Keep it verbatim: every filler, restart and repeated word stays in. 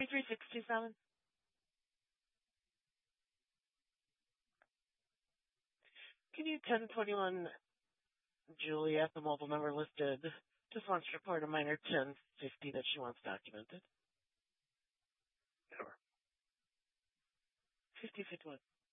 three six two seven. Can you ten twenty-one Juliet, the mobile number listed, just wants to report a minor ten fifty that she wants documented. Sure. fifty fifty-one.